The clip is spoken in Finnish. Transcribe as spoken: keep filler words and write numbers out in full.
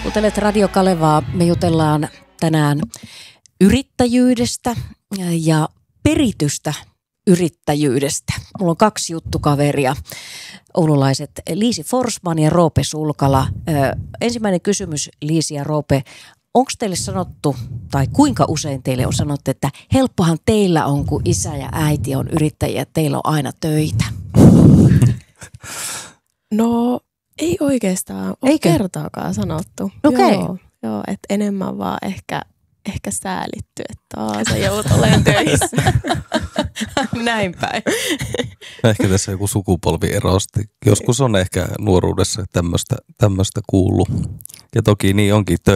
Kuuntelet Radio Kalevaa. Me jutellaan tänään yrittäjyydestä ja peritystä yrittäjyydestä. Mulla on kaksi juttukaveria, oululaiset Liisi Forsman ja Roope Sulkala. Ö, ensimmäinen kysymys, Liisi ja Roope. Onko teille sanottu, tai kuinka usein teille on sanottu, että helppohan teillä on, kun isä ja äiti on yrittäjiä, että teillä on aina töitä? No ei oikeastaan ole Eikö? kertaakaan sanottu. Okei. Joo, joo, että enemmän vaan ehkä, ehkä säälitty, että taas sä joudut olemaan töissä. Näin päin. Ehkä tässä joku sukupolviero. Joskus on ehkä nuoruudessa tämmöistä, tämmöistä kuullut. Ja toki niin onkin,